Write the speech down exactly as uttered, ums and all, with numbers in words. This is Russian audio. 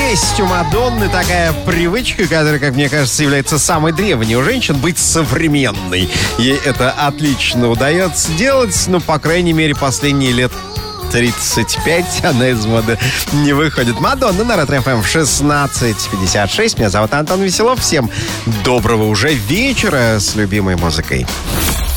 Есть у Мадонны такая привычка, которая, как мне кажется, является самой древней у женщин, быть современной. Ей это отлично удается делать, ну, по крайней мере, последние лет тридцать пять она из моды не выходит. Мадонна на Ретро-эф эм в шестнадцать пятьдесят шесть. Меня зовут Антон Веселов. Всем доброго уже вечера с любимой музыкой.